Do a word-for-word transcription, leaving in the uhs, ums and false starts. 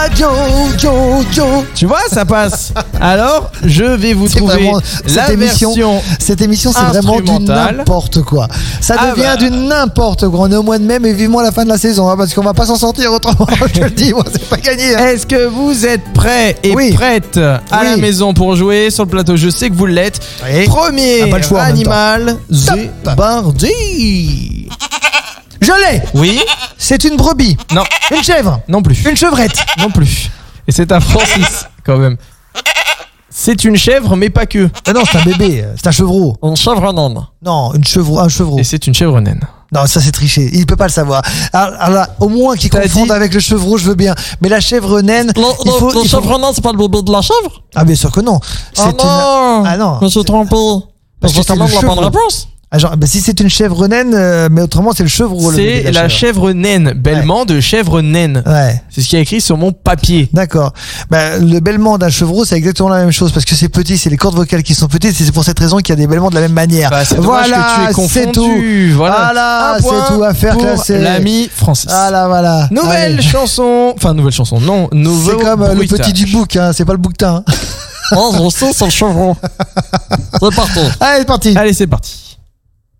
Joe, Joe, Joe. Tu vois, ça passe. Alors, je vais vous C'est trouver vraiment- la cette émission, version. cette émission, c'est vraiment du instrumentale. n'importe quoi. Ça Ah devient bah. du n'importe quoi. On est au mois de mai, mais vivement la fin de la saison, hein, parce qu'on va pas s'en sortir autrement. Je te le dis, moi, c'est pas gagné. Hein. Est-ce que vous êtes prêts et Oui. prêtes à Oui. la maison pour jouer sur le plateau? Je sais que vous l'êtes. Oui. Premier Ah, pas le choix en même animal, Zébardi. Je l'ai. Oui. C'est une brebis, Non. une chèvre, Non plus. une chevrette. Non plus. Et c'est un Francis, quand même. C'est une chèvre, mais pas que. Ah non, c'est un bébé, c'est un chevreau. Une chèvre naine. Non, une chevreau, un chevreau. Et c'est une chèvre naine. Non, ça c'est triché. Il peut pas le savoir. Alors, alors là, au moins qu'il T'as confonde dit- avec le chevreau, je veux bien. Mais la chèvre naine, il faut, il faut- naine, c'est pas le bébé de la chèvre? Ah bien sûr que non. C'est une... Ah non. Je me suis trompé. Parce que c'est le chevreau. réponse. Ah, genre, bah, si c'est une chèvre naine, euh, mais autrement c'est le chevreau. le bébé C'est de la chèvre. chèvre naine. Bellement de chèvre naine. Ouais. C'est ce qui est écrit sur mon papier. D'accord. Bah, le bêlement d'un chevreau, c'est exactement la même chose parce que c'est petit, c'est les cordes vocales qui sont petites, et c'est pour cette raison qu'il y a des bêlements de la même manière. Bah, c'est dommage voilà, que tu aies confondu. c'est tout. Voilà, Voilà, Un c'est point tout à faire pour classer. l'ami Francis. Voilà, voilà. Nouvelle Allez. chanson. Enfin, nouvelle chanson. Non, nouveau C'est comme euh, le bruitage. petit du bouc, hein, c'est pas le bouquetin. Hein. Oh, je sais, c'est le chevreau. C'est parti. Allez, c'est parti. Allez, c'est parti.